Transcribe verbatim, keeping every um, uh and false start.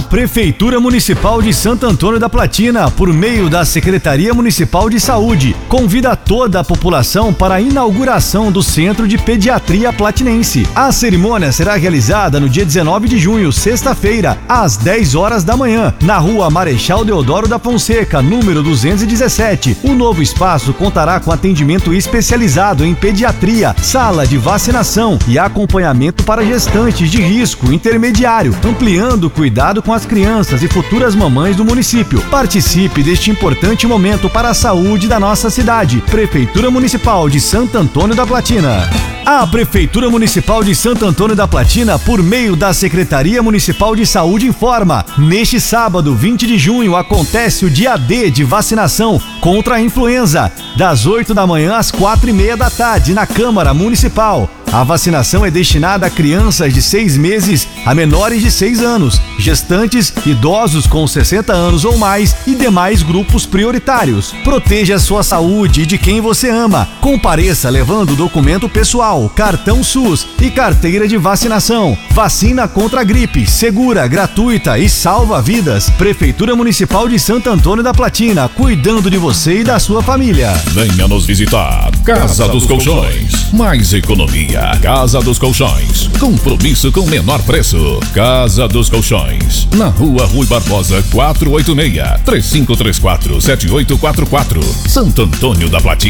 A Prefeitura Municipal de Santo Antônio da Platina, por meio da Secretaria Municipal de Saúde, convida toda a população para a inauguração do Centro de Pediatria Platinense. A cerimônia será realizada no dia dezenove de junho, sexta-feira, às dez horas da manhã, na Rua Marechal Deodoro da Fonseca, número duzentos e dezessete. O novo espaço contará com atendimento especializado em pediatria, sala de vacinação e acompanhamento para gestantes de risco intermediário, ampliando o cuidado com as crianças e futuras mamães do município. Participe deste importante momento para a saúde da nossa cidade. Prefeitura Municipal de Santo Antônio da Platina. A Prefeitura Municipal de Santo Antônio da Platina, por meio da Secretaria Municipal de Saúde, informa: neste sábado, vinte de junho, acontece o dia D de vacinação contra a influenza, das oito da manhã às quatro e meia da tarde, na Câmara Municipal. A vacinação é destinada a crianças de seis meses a menores de seis anos, gestantes, idosos com sessenta anos ou mais e demais grupos prioritários. Proteja a sua saúde e de quem você ama. Compareça levando documento pessoal, cartão SUS e carteira de vacinação. Vacina contra a gripe, segura, gratuita e salva vidas. Prefeitura Municipal de Santo Antônio da Platina, cuidando de você e da sua família. Venha nos visitar. Casa, Casa dos, dos Colchões. Colchões. Mais economia. Casa dos Colchões. Compromisso com menor preço. Casa dos Colchões. Na Rua Rui Barbosa, quatrocentos e oitenta e seis. três cinco três quatro, sete oito quatro quatro. Santo Antônio da Platina.